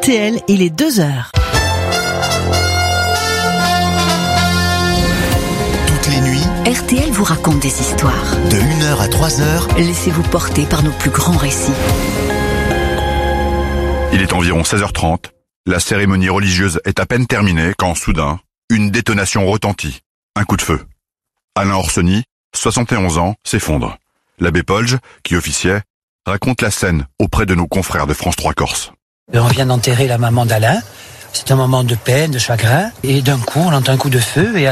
RTL, il est 2h. Toutes les nuits, RTL vous raconte des histoires. de 1h à 3h, Laissez-vous porter par nos plus grands récits. Il est environ 16h30. La cérémonie religieuse est à peine terminée quand, soudain, une détonation retentit. Un coup de feu. Alain Orsoni, 71 ans, s'effondre. L'abbé Polge, qui officiait, raconte la scène auprès de nos confrères de France 3 Corse. On vient d'enterrer la maman d'Alain. C'est un moment de peine, de chagrin. Et d'un coup, on entend un coup de feu et